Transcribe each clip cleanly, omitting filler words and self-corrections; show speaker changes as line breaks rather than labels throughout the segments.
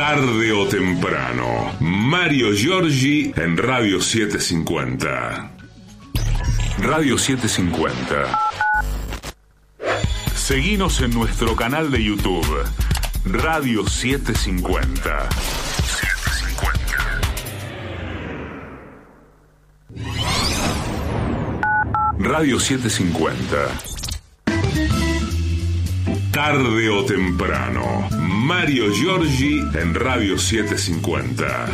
Tarde o temprano, Mario Giorgi en Radio 750. Radio 750. Seguinos en nuestro canal de YouTube, Radio 750. Radio 750. Tarde o temprano, Mario Giorgi en Radio 750.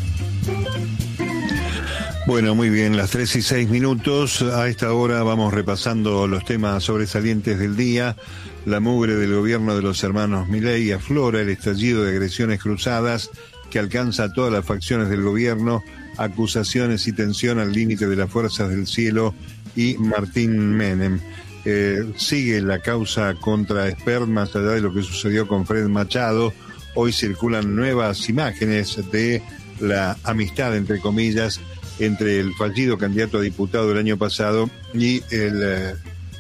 Bueno, muy bien, las 3:06. A esta hora vamos repasando los temas sobresalientes del día. La mugre del gobierno de los hermanos Milei aflora el estallido de agresiones cruzadas que alcanza a todas las facciones del gobierno, acusaciones y tensión al límite de las fuerzas del cielo y Martín Menem. Sigue la causa contra Spert, más allá de lo que sucedió con Fred Machado. Hoy circulan nuevas imágenes de la amistad, entre comillas, entre el fallido candidato a diputado del año pasado y el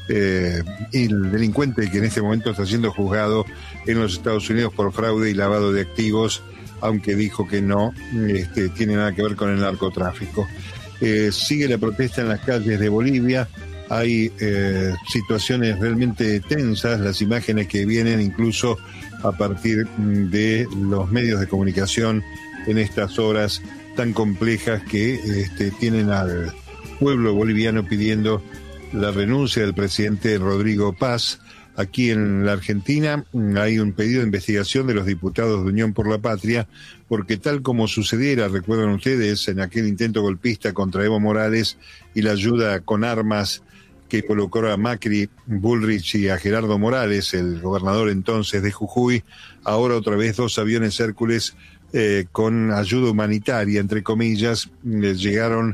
delincuente que en este momento está siendo juzgado en los Estados Unidos por fraude y lavado de activos, aunque dijo que no tiene nada que ver con el narcotráfico. Sigue la protesta en las calles de Bolivia. Hay situaciones realmente tensas, las imágenes que vienen incluso a partir de los medios de comunicación en estas horas tan complejas que tienen al pueblo boliviano pidiendo la renuncia del presidente Rodrigo Paz. Aquí en la Argentina hay un pedido de investigación de los diputados de Unión por la Patria, porque tal como sucediera, recuerdan ustedes, en aquel intento golpista contra Evo Morales y la ayuda con armas que colocó a Macri, Bullrich y a Gerardo Morales, el gobernador entonces de Jujuy, ahora otra vez 2 aviones Hércules con ayuda humanitaria, entre comillas, llegaron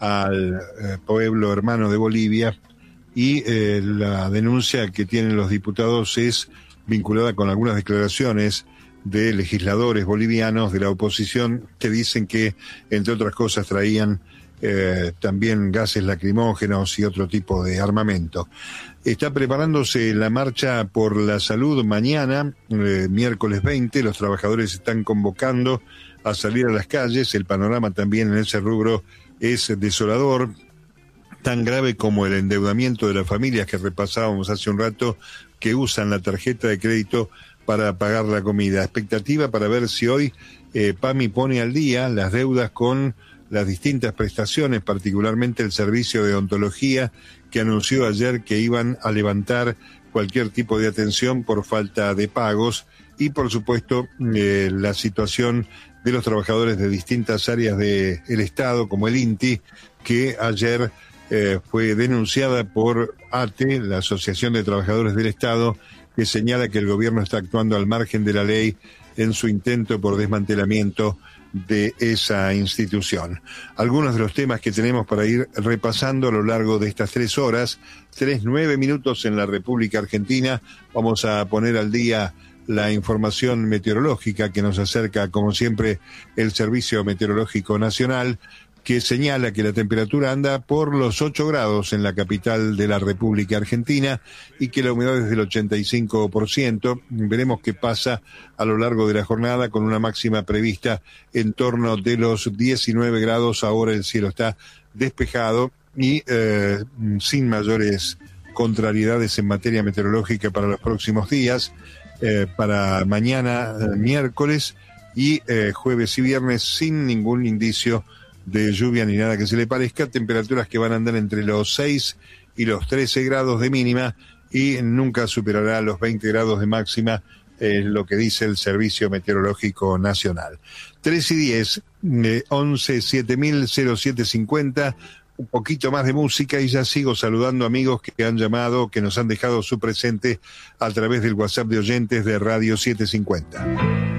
al pueblo hermano de Bolivia, y la denuncia que tienen los diputados es vinculada con algunas declaraciones de legisladores bolivianos de la oposición que dicen que, entre otras cosas, traían también gases lacrimógenos y otro tipo de armamento. Está preparándose la marcha por la salud mañana, miércoles 20. Los trabajadores están convocando a salir a las calles. El panorama también en ese rubro es desolador, tan grave como el endeudamiento de las familias que repasábamos hace un rato, que usan la tarjeta de crédito para pagar la comida. Expectativa para ver si hoy PAMI pone al día las deudas con las distintas prestaciones, particularmente el servicio de odontología, que anunció ayer que iban a levantar cualquier tipo de atención por falta de pagos, y por supuesto la situación de los trabajadores de distintas áreas del Estado, como el INTI, que ayer fue denunciada por ATE, la Asociación de Trabajadores del Estado, que señala que el gobierno está actuando al margen de la ley en su intento por desmantelamiento de esa institución. Algunos de los temas que tenemos para ir repasando a lo largo de estas 3 horas, 3:09 en la República Argentina. Vamos a poner al día la información meteorológica que nos acerca, como siempre, el Servicio Meteorológico Nacional, que señala que la temperatura anda por los 8 grados en la capital de la República Argentina y que la humedad es del 85%. Veremos qué pasa a lo largo de la jornada, con una máxima prevista en torno de los 19 grados. Ahora el cielo está despejado y sin mayores contrariedades en materia meteorológica para los próximos días. Para mañana, miércoles y jueves y viernes, sin ningún indicio de lluvia ni nada que se le parezca. Temperaturas que van a andar entre los 6 y los 13 grados de mínima y nunca superará los 20 grados de máxima, lo que dice el Servicio Meteorológico Nacional. 3:10, 11 7000-0750, un poquito más de música y ya sigo saludando amigos que han llamado, que nos han dejado su presente a través del WhatsApp de oyentes de Radio 750.